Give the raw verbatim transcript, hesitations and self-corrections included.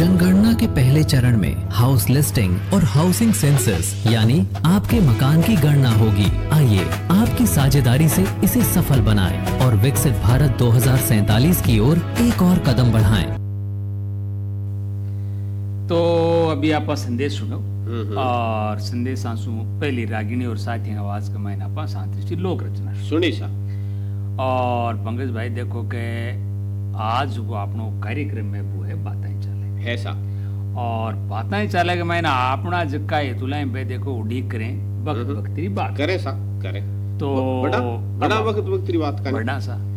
जनगणना के पहले चरण में हाउस लिस्टिंग और हाउसिंग सेंसस यानी आपके मकान की गणना होगी। आइए आपकी साझेदारी से इसे सफल बनाएं और विकसित भारत दो हज़ार सैंतालीस की ओर एक और कदम बढ़ाएं। तो अभी आप संदेश सुनो और संदेश आंसू पहली रागिनी और साथी आवाज का मैंने आप सांतृष्टि लोक रचना सुनी सा। और पंकज भाई देखो के आज वो अपनो कार्यक्रम में वो है बातें चले है सा और बातें चले के मैंने अपना जक्का हेतुलाएं पे देखो उड़ी करें वक्त वक्त की बात करे सा करे तो बड़ा बड़ा वक्त वक्त की बात करें बड़ा सा